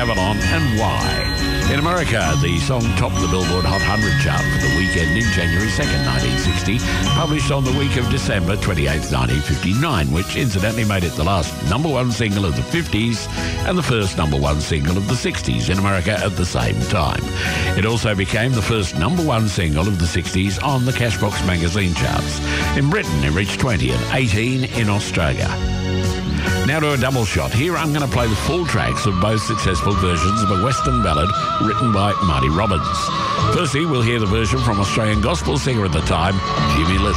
Avalon and Why. In America, the song topped the Billboard Hot 100 chart for the week ending January 2nd, 1960, published on the week of December 28th, 1959, which incidentally made it the last number one single of the 50s and the first number one single of the 60s in America at the same time. It also became the first number one single of the 60s on the Cashbox magazine charts. In Britain, it reached 20 and 18 in Australia. Now to a double shot. Here I'm going to play the full tracks of both successful versions of a Western ballad written by Marty Robbins. Firstly, we'll hear the version from Australian gospel singer at the time, Jimmy Little.